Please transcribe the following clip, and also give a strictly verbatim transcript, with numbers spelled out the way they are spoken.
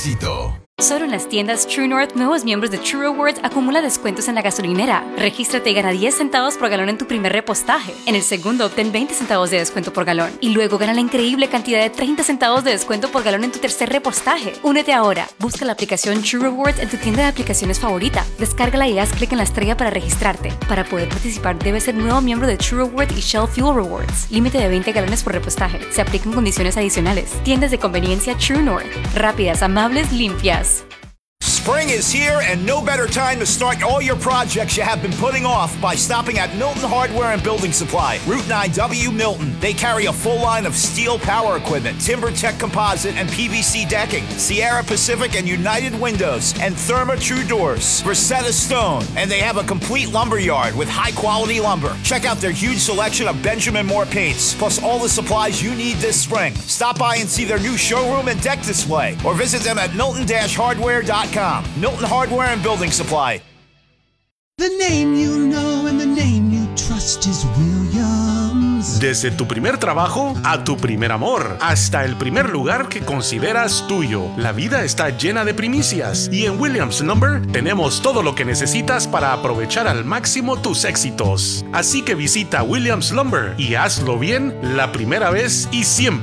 éxito. Solo en las tiendas True North, nuevos miembros de True Rewards acumula descuentos en la gasolinera. Regístrate y gana diez centavos por galón en tu primer repostaje. En el segundo, obtén veinte centavos de descuento por galón. Y luego gana la increíble cantidad de treinta centavos de descuento por galón en tu tercer repostaje. Únete ahora. Busca la aplicación True Rewards en tu tienda de aplicaciones favorita. Descárgala y haz clic en la estrella para registrarte. Para poder participar, debes ser nuevo miembro de True Rewards y Shell Fuel Rewards. Límite de veinte galones por repostaje. Se aplican condiciones adicionales. Tiendas de conveniencia True North. Rápidas, amables, limpias. Spring is here, and no better time to start all your projects you have been putting off by stopping at Milton Hardware and Building Supply, Route nine W Milton. They carry a full line of steel power equipment, TimberTech composite and P V C decking, Sierra Pacific and United Windows, and Therma True Doors, Rosetta Stone, and they have a complete lumber yard with high-quality lumber. Check out their huge selection of Benjamin Moore paints, plus all the supplies you need this spring. Stop by and see their new showroom and deck display, or visit them at milton dash hardware dot com. Milton Hardware and Building Supply. The name you know and the name you trust is Williams. Desde tu primer trabajo a tu primer amor, hasta el primer lugar que consideras tuyo. La vida está llena de primicias y en Williams Lumber tenemos todo lo que necesitas para aprovechar al máximo tus éxitos. Así que visita Williams Lumber y hazlo bien la primera vez y siempre.